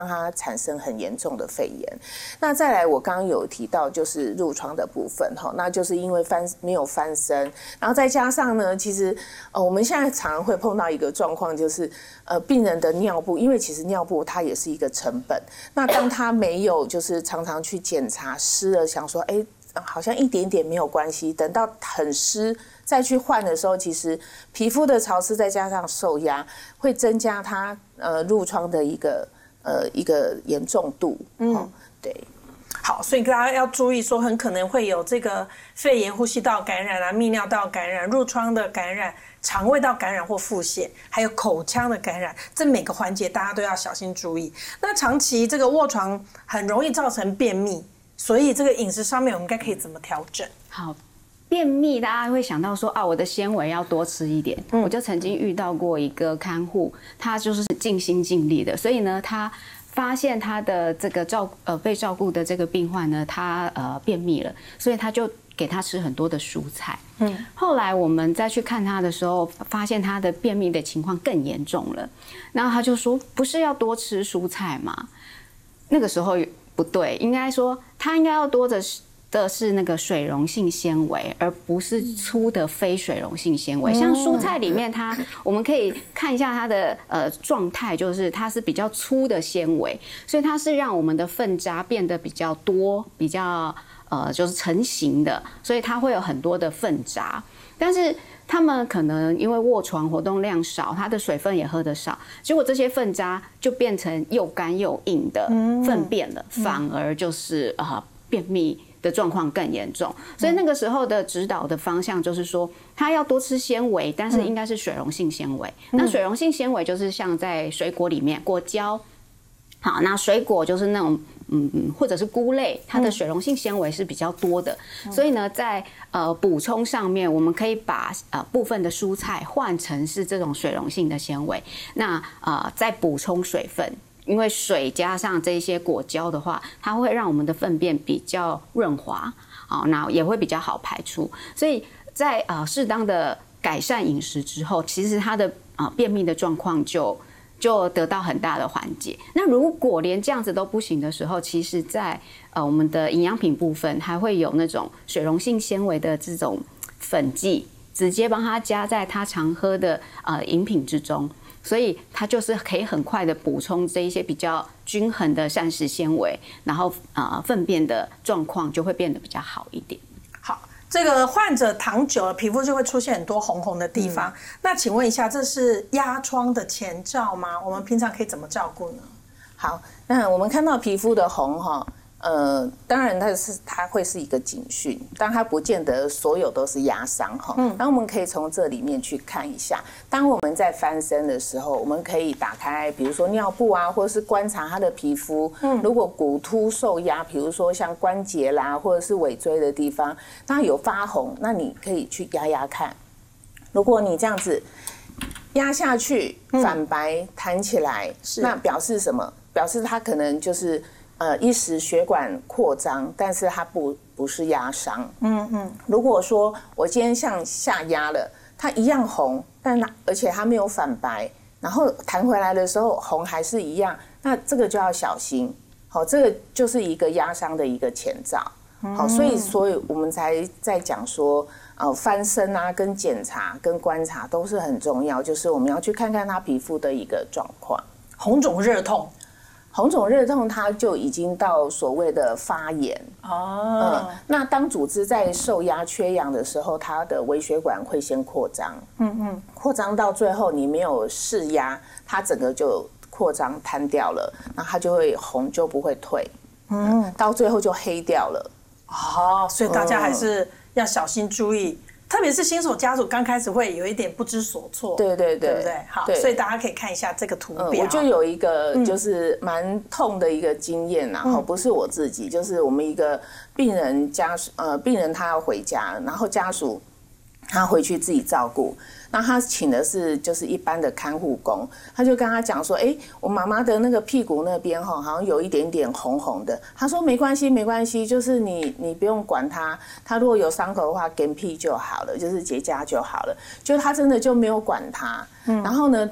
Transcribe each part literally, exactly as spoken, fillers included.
让它产生很严重的肺炎。那再来，我刚刚有提到就是褥疮的部分哈，那就是因为翻没有翻身，然后再加上呢，其实呃我们现在常常会碰到一个状况，就是呃病人的尿布，因为其实尿布它也是一个成本。那当他没有就是常常去检查湿了，想说哎好像一点点没有关系，等到很湿再去换的时候，其实皮肤的潮湿再加上受压，会增加它呃褥疮的一个。呃，一个严重度，嗯、哦，对， 好，所以大家要注意说，很可能会有这个肺炎、呼吸道感染啊、泌尿道感染、褥疮的感染、肠胃道感染或腹泻，还有口腔的感染，这每个环节大家都要小心注意。那长期这个卧床很容易造成便秘，所以这个饮食上面我们应该可以怎么调整？ 好。便秘，大家会想到说啊，我的纤维要多吃一点。嗯、我就曾经遇到过一个看护，他就是尽心尽力的，所以呢，他发现他的这个照呃被照顾的这个病患呢，他呃便秘了，所以他就给他吃很多的蔬菜。嗯，后来我们再去看他的时候，发现他的便秘的情况更严重了。然后他就说，不是要多吃蔬菜吗？那个时候不对，应该说他应该要多的的是那个水溶性纤维，而不是粗的非水溶性纤维。像蔬菜里面它，我们可以看一下它的呃状态，就是它是比较粗的纤维，所以它是让我们的粪渣变得比较多，比较呃就是成型的，所以它会有很多的粪渣。但是他们可能因为卧床活动量少，它的水分也喝得少，结果这些粪渣就变成又干又硬的粪便了，反而就是呃便秘的状况更严重。所以那个时候的指导的方向就是说，他要多吃纤维，但是应该是水溶性纤维。那水溶性纤维就是像在水果里面，果胶。好，那水果就是那种嗯嗯，或者是菇类，它的水溶性纤维是比较多的，嗯、所以呢，在呃补充上面，我们可以把呃部分的蔬菜换成是这种水溶性的纤维，那呃再补充水分，因为水加上这些果胶的话，它会让我们的粪便比较润滑，好，那也会比较好排出，所以在呃适当的改善饮食之后，其实它的呃便秘的状况就。就得到很大的缓解。那如果连这样子都不行的时候，其实在呃我们的营养品部分还会有那种水溶性纤维的这种粉剂，直接帮他加在他常喝的呃饮品之中，所以它就是可以很快的补充这一些比较均衡的膳食纤维，然后呃粪便的状况就会变得比较好一点。 这个患者躺久了，皮肤就会出现很多红红的地方。嗯、那请问一下，这是压疮的前兆吗？我们平常可以怎么照顾呢？ 好，那我们看到皮肤的红哈，呃，当然它是它会是一个警讯，但它不见得所有都是压伤哈。嗯，那我们可以从这里面去看一下，当我们在翻身的时候，我们可以打开，比如说尿布啊，或者是观察它的皮肤。嗯，如果骨突受压，比如说像关节啦，或者是尾椎的地方，它有发红，那你可以去压压看。如果你这样子压下去，反白弹起来，嗯、那表示什么？表示它可能就是。呃，一时血管扩张，但是它不不是压伤。嗯嗯。如果说我今天向下压了，它一样红，但它而且它没有反白，然后弹回来的时候红还是一样，那这个就要小心。好，这个就是一个压伤的一个前兆。好，所以所以我们才在讲说，呃，翻身啊，跟检查跟观察都是很重要，就是我们要去看看它皮肤的一个状况。 红肿热痛。 红肿热痛，它就已经到所谓的发炎哦、嗯。那当组织在受压缺氧的时候，它的微血管会先扩张，嗯嗯，扩张到最后你没有释压，它整个就扩张瘫掉了，那它就会红就不会退，嗯，到最后就黑掉了。 哦，所以大家还是要小心注意。嗯，特别是新手家属刚开始会有一点不知所措， 对对对， 对不对？好，所以大家可以看一下这个图表。 嗯、我就有一个就是蛮痛的一个经验然后、嗯、不是我自己，就是我们一个病人家属，呃，病人他要回家，然后家属他回去自己照顾。那他请的是就是一般的看护工，他就跟他讲说，哎，我妈妈的那个屁股那边哈，好像有一点点红红的。他说没关系，没关系，就是你你不用管他，他如果有伤口的话，干屁就好了，就是结痂就好了。就他真的就没有管他，嗯、然后呢，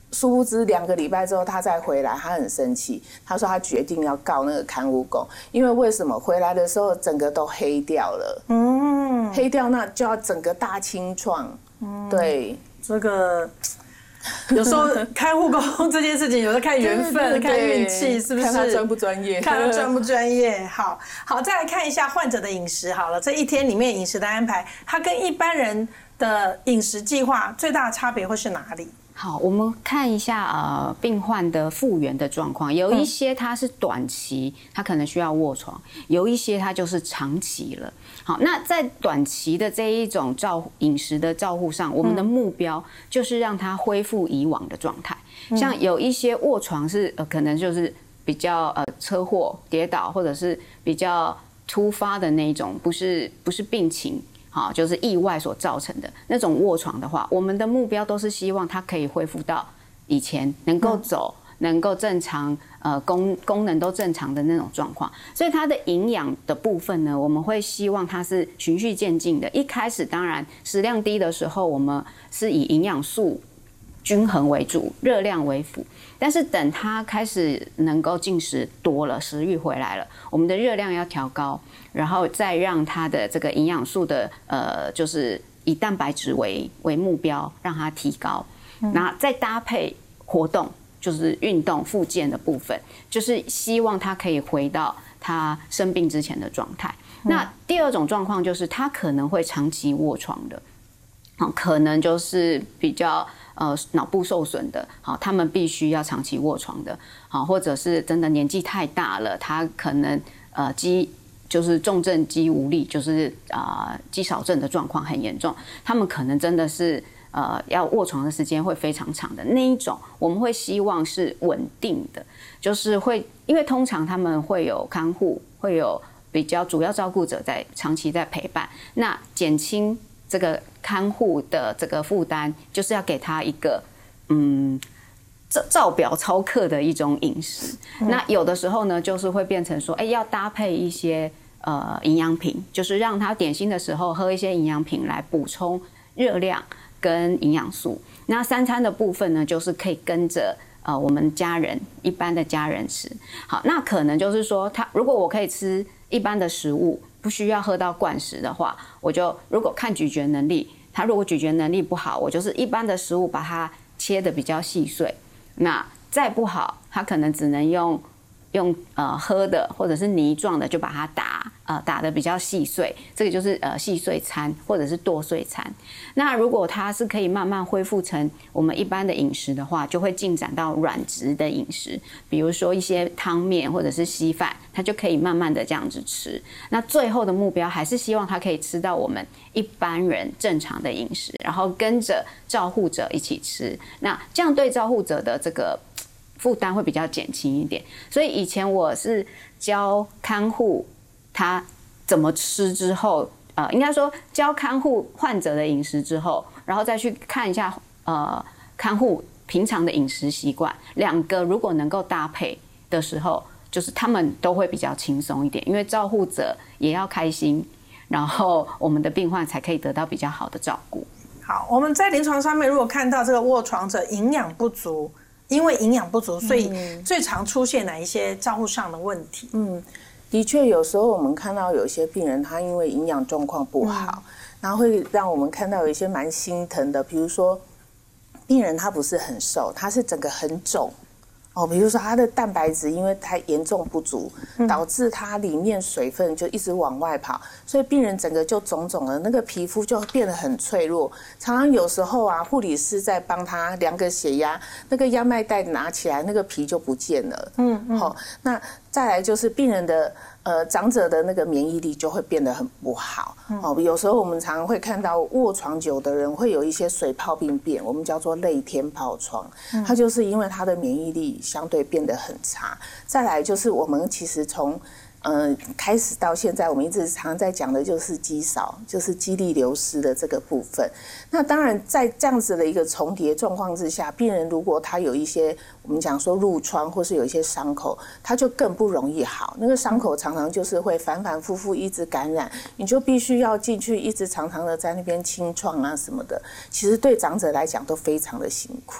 殊不知两个礼拜之后他再回来，他很生气，他说他决定要告那个看护工，因为为什么回来的时候整个都黑掉了，嗯，黑掉那就要整个大清创，嗯，对， 这个。有时候看护工这件事情，有时候看缘分、看运气，是不是？ 看他专不专业， 看他专不专业。好，好，再来看一下患者的饮食。好了，这一天里面饮食的安排，它跟一般人的饮食计划最大的差别会是哪里？ 好，我们看一下呃病患的复原的状况，有一些它是短期，它可能需要卧床；有一些它就是长期了。好，那在短期的这一种照饮食的照护上，我们的目标就是让它恢复以往的状态。像有一些卧床是呃可能就是比较呃车祸跌倒，或者是比较突发的那一种，不是不是病情。好，就是意外所造成的那种卧床的话，我们的目标都是希望它可以恢复到以前能够走、嗯、能够正常，呃，功功能都正常的那种状况。所以它的营养的部分呢，我们会希望它是循序渐进的。一开始当然食量低的时候，我们是以营养素均衡为主，热量为辅。但是等它开始能够进食多了，食欲回来了，我们的热量要调高。然后再让它的这个营养素的呃，就是以蛋白质为为目标，让它提高。那再搭配活动，就是运动复健的部分，就是希望它可以回到它生病之前的状态。那第二种状况就是它可能会长期卧床的，可能就是比较呃脑部受损的，好，他们必须要长期卧床的，好，或者是真的年纪太大了，他可能呃肌。就是重症肌无力，就是啊、呃、肌少症的状况很严重，他们可能真的是呃要卧床的时间会非常长的那一种，我们会希望是稳定的，就是会因为通常他们会有看护，会有比较主要照顾者在长期在陪伴，那减轻这个看护的这个负担，就是要给他一个嗯。照表操课的一种饮食，那有的时候呢，就是会变成说，哎，要搭配一些呃营养品，就是让他点心的时候喝一些营养品来补充热量跟营养素。那三餐的部分呢，就是可以跟着呃我们家人一般的家人吃。好，那可能就是说，他如果我可以吃一般的食物，不需要喝到灌食的话，我就如果看咀嚼能力，他如果咀嚼能力不好，我就是一般的食物把它切得比较细碎。那再不好，他可能只能用用呃喝的或者是泥状的，就把它打呃打得比较细碎，这个就是呃细碎餐或者是剁碎餐。那如果它是可以慢慢恢复成我们一般的饮食的话，就会进展到软质的饮食，比如说一些汤面或者是稀饭，它就可以慢慢的这样子吃。那最后的目标还是希望它可以吃到我们一般人正常的饮食，然后跟着照护者一起吃。那这样对照护者的这个负担会比较减轻一点。所以以前我是教看护他怎么吃之后，呃，应该说教看护患者的饮食之后，然后再去看一下呃看护平常的饮食习惯，两个如果能够搭配的时候，就是他们都会比较轻松一点，因为照护者也要开心，然后我们的病患才可以得到比较好的照顾。 好，我们在临床上面如果看到这个卧床者营养不足，因为营养不足，所以最常出现哪一些照护上的问题？ 嗯，的确，有时候我们看到有些病人他因为营养状况不好，嗯、然后会让我们看到有一些蛮心疼的，比如说病人他不是很瘦，他是整个很肿。哦，比如说它的蛋白质因为太严重不足，导致它里面水分就一直往外跑，所以病人整个就肿肿了，那个皮肤就变得很脆弱。常常有时候啊，护理师在帮他量个血压，那个压脉带拿起来，那个皮就不见了。嗯嗯。好、哦，那再来就是病人的呃长者的那个免疫力就会变得很不好。哦，有时候我们常常会看到卧床久的人会有一些水泡病变，我们叫做类天疱疮，它就是因为他的免疫力相对变得很差。再来就是我们其实从呃开始到现在，我们一直常常在讲的就是肌少，就是肌力流失的这个部分。那当然在这样子的一个重叠状况之下，病人如果他有一些我们讲说褥疮或是有一些伤口，他就更不容易好。那个伤口常常就是会反反复复一直感染，你就必须要进去一直常常的在那边清创啊什么的，其实对长者来讲都非常的辛苦。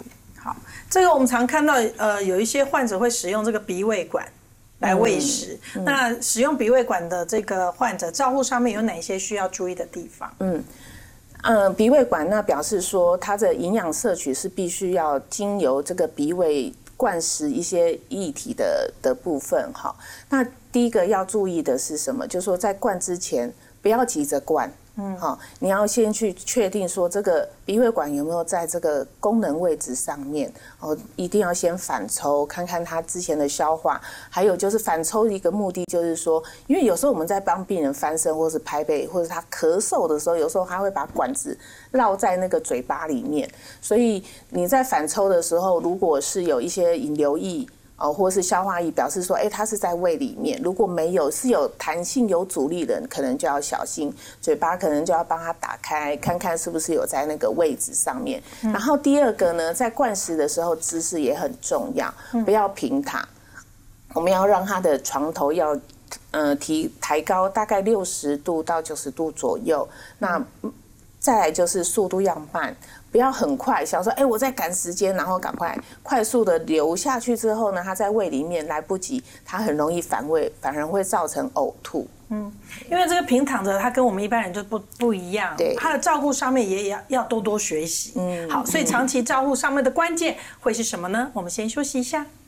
好，这个我们常看到，呃，有一些患者会使用这个鼻胃管来喂食。嗯嗯、那使用鼻胃管的这个患者，照护上面有哪些需要注意的地方？ 嗯。呃，鼻胃管那表示说，它的营养摄取是必须要经由这个鼻胃灌食一些液体的的部分哈。那第一个要注意的是什么？就是说在灌之前不要急着灌，嗯，好，你要先去确定说这个鼻胃管有没有在这个功能位置上面，哦，一定要先反抽，看看它之前的消化。还有就是反抽的一个目的就是说，因为有时候我们在帮病人翻身或是拍背，或者他咳嗽的时候，有时候他会把管子绕在那个嘴巴里面，所以你在反抽的时候，如果是有一些引流液。哦，或是消化液表示说，哎，它是在胃里面。如果没有，是有弹性、有阻力的，可能就要小心，嘴巴可能就要帮它打开，看看是不是有在那个位置上面。嗯、然后第二个呢，在灌食的时候，姿势也很重要，不要平躺，我们要让它的床头要呃提抬高大概六十度到九十度左右。那再来就是速度要慢。不要很快，想说，哎，我在赶时间，然后赶快快速的流下去之后呢，它在胃里面来不及，它很容易反胃，反而会造成呕吐。 嗯，因为这个平躺着，它跟我们一般人就不不一样， 对， 它的照顾上面也要要多多学习。嗯，好，所以长期照顾上面的关键会是什么呢？我们先休息一下。